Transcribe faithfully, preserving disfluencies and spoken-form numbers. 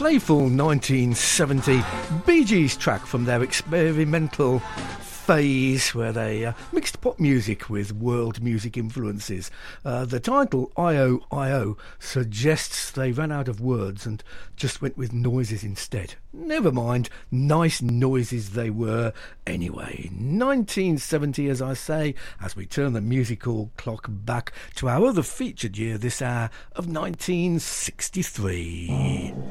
playful nineteen seventy Bee Gees track from their experimental phase where they uh, mixed pop music with world music influences. Uh, the title I O I O suggests they ran out of words and just went with noises instead. Never mind, nice noises they were anyway. nineteen seventy, as I say, as we turn the musical clock back to our other featured year this hour of nineteen sixty-three.